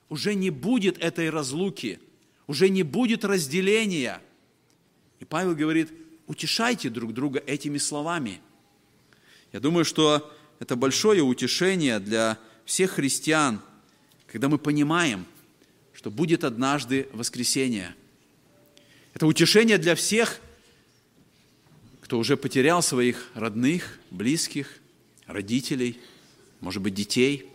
уже не будет этой разлуки, уже не будет разделения. И Павел говорит, утешайте друг друга этими словами. Я думаю, что это большое утешение для всех христиан, когда мы понимаем, что будет однажды воскресение. Это утешение для всех, кто уже потерял своих родных, близких, родителей, может быть, детей.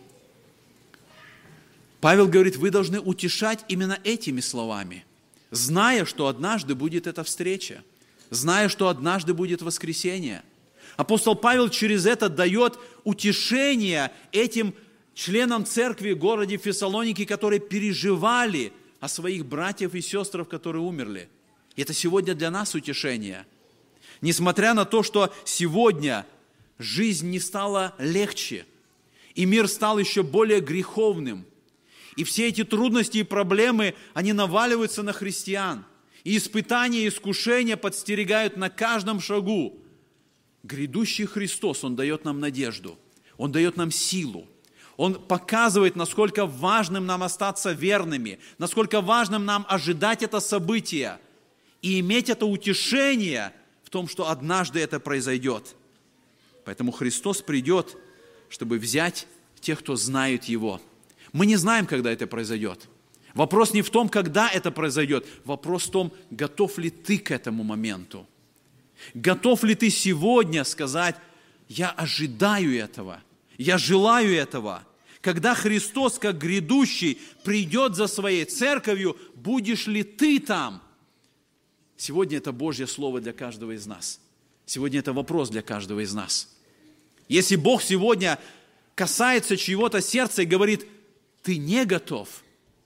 Павел говорит, вы должны утешать именно этими словами, зная, что однажды будет эта встреча, зная, что однажды будет воскресение. Апостол Павел через это дает утешение этим членам церкви в городе Фессалоники, которые переживали о своих братьев и сестрах, которые умерли. И это сегодня для нас утешение. Несмотря на то, что сегодня жизнь не стала легче, и мир стал еще более греховным, и все эти трудности и проблемы, они наваливаются на христиан, и испытания и искушения подстерегают на каждом шагу. Грядущий Христос, Он дает нам надежду, Он дает нам силу, Он показывает, насколько важным нам остаться верными, насколько важным нам ожидать это событие и иметь это утешение в том, что однажды это произойдет. Поэтому Христос придет, чтобы взять тех, кто знает Его. Мы не знаем, когда это произойдет. Вопрос не в том, когда это произойдет. Вопрос в том, готов ли ты к этому моменту. Готов ли ты сегодня сказать, я ожидаю этого, я желаю этого. Когда Христос, как грядущий, придет за своей церковью, будешь ли ты там? Сегодня это Божье Слово для каждого из нас. Сегодня это вопрос для каждого из нас. Если Бог сегодня касается чьего-то сердца и говорит, ты не готов,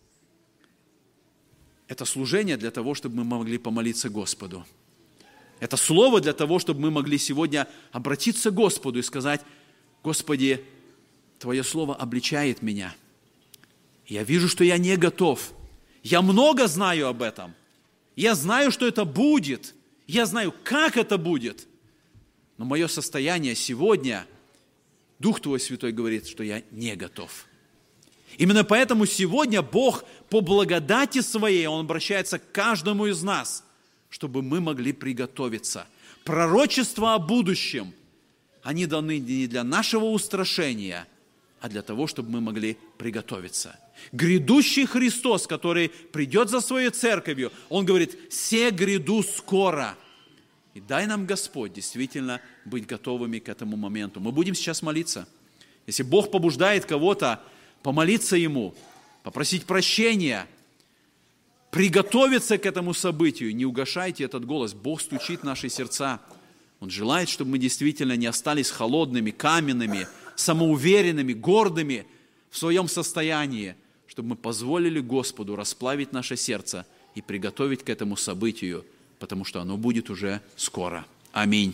это служение для того, чтобы мы могли помолиться Господу. Это слово для того, чтобы мы могли сегодня обратиться к Господу и сказать, Господи, Твое Слово обличает меня. Я вижу, что я не готов. Я много знаю об этом. Я знаю, что это будет. Я знаю, как это будет. Но мое состояние сегодня, Дух Твой Святой говорит, что я не готов. Именно поэтому сегодня Бог по благодати Своей, Он обращается к каждому из нас, чтобы мы могли приготовиться. Пророчества о будущем, они даны не для нашего устрашения, а для того, чтобы мы могли приготовиться. Грядущий Христос, который придет за Своей церковью, Он говорит, «Се гряду скоро». И дай нам, Господь, действительно быть готовыми к этому моменту. Мы будем сейчас молиться. Если Бог побуждает кого-то помолиться Ему, попросить прощения, приготовиться к этому событию, не угашайте этот голос. Бог стучит в наши сердца. Он желает, чтобы мы действительно не остались холодными, каменными, самоуверенными, гордыми в своем состоянии, чтобы мы позволили Господу расплавить наше сердце и приготовить к этому событию, потому что оно будет уже скоро. Аминь.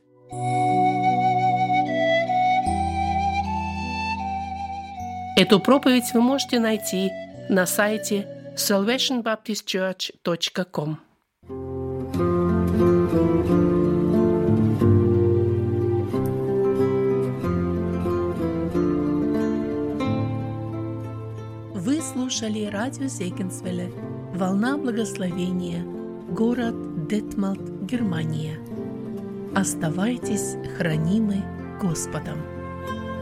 Эту проповедь вы можете найти на сайте salvationbaptistchurch.com. Вы слушали радио Зегенсвелле «Волна благословения», город Детмалт, Германия. Оставайтесь хранимы Господом.